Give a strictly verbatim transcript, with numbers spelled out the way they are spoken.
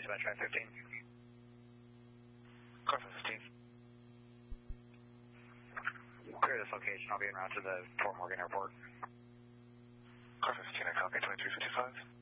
about track fifteen. Carson fifteen. Clear this location. I'll be en route to the Fort Morgan Airport. Carson fifteen, I copy twenty-three fifty-five.